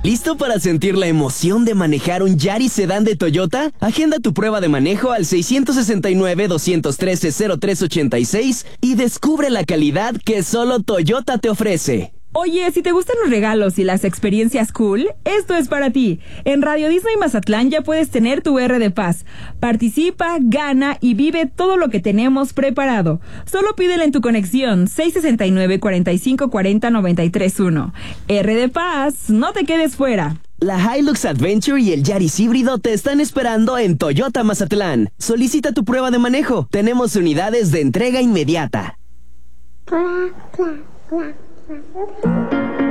¿Listo para sentir la emoción de manejar un Yaris sedán de Toyota? Agenda tu prueba de manejo al 669-213-0386 y descubre la calidad que solo Toyota te ofrece. Oye, si te gustan los regalos y las experiencias cool, esto es para ti. En Radio Disney Mazatlán ya puedes tener tu R de Paz. Participa, gana y vive todo lo que tenemos preparado. Solo pídele en tu conexión 669-4540-931. R de Paz, no te quedes fuera. La Hilux Adventure y el Yaris híbrido te están esperando en Toyota Mazatlán. Solicita tu prueba de manejo. Tenemos unidades de entrega inmediata.